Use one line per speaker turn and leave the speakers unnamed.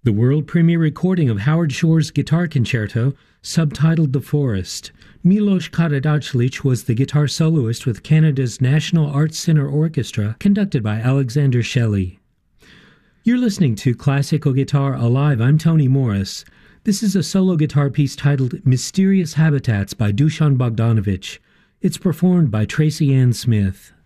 The world premiere recording of Howard Shore's Guitar Concerto, subtitled The Forest. Milos Karadzic was the guitar soloist with Canada's National Arts Centre Orchestra, conducted by Alexander Shelley. You're listening to Classical Guitar Alive. I'm Tony Morris. This is a solo guitar piece titled Mysterious Habitats by Dusan Bogdanovic. It's performed by Tracy Ann Smith.